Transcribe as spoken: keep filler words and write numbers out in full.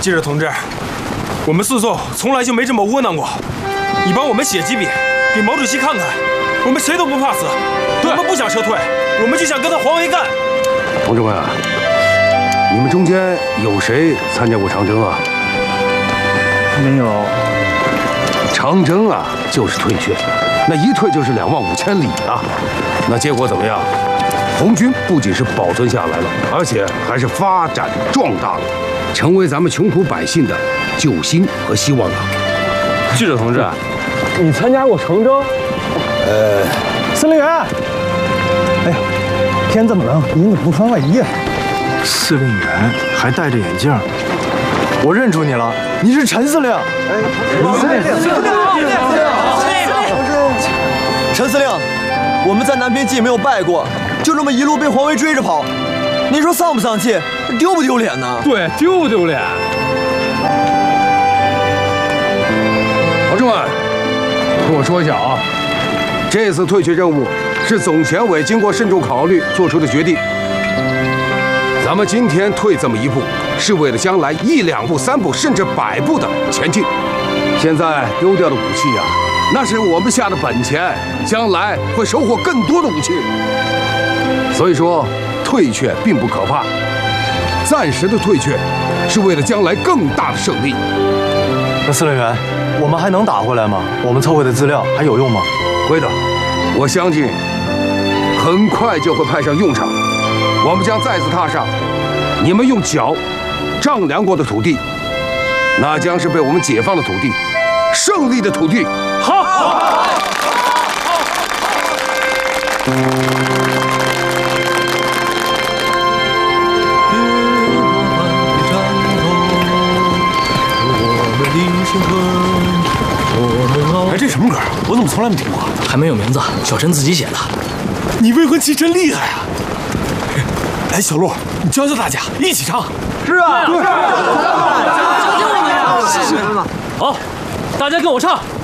记者同志，我们四纵从来就没这么窝囊过。你帮我们写几笔，给毛主席看看，我们谁都不怕死。我们不想撤退，我们就想跟他黄维干。 同志们啊，你们中间有谁参加过长征啊？ 没有。 长征啊，就是退却，那一退就是两万五千里啊。那结果怎么样？红军不仅是保存下来了，而且还是发展壮大了，成为咱们穷苦百姓的救星和希望啊！ 记者同志，你参加过长征？ 呃，司令员，哎呀，天这么冷，您怎么不穿外衣啊？ 司令员还戴着眼镜，我认出你了，你是陈司令。哎，陈司令，司令， 陈司令，我们在南平既没有败过，就这么一路被黄维追着跑，你说丧不丧气，丢不丢脸呢？ 对，丢不丢脸？ 同志们，跟我说一下啊，这次退却任务是总前委经过慎重考虑做出的决定。咱们今天退这么一步，是为了将来一两步、三步甚至百步的前进。现在丢掉的武器呀、啊，那是我们下的本钱，将来会收获更多的武器。所以说，退却并不可怕，暂时的退却是为了将来更大的胜利。 那司令员，我们还能打回来吗？我们凑回的资料还有用吗？ 会的，我相信很快就会派上用场。我们将再次踏上你们用脚丈量过的土地，那将是被我们解放的土地，胜利的土地。好，好，好。 哎，这什么歌？我怎么从来没听过？ 还没有名字，小陈自己写的。 你未婚妻真厉害啊！哎，小陆，你教教大家一起唱。 是啊， 对， 教教我们呀！ 好，大家跟我唱。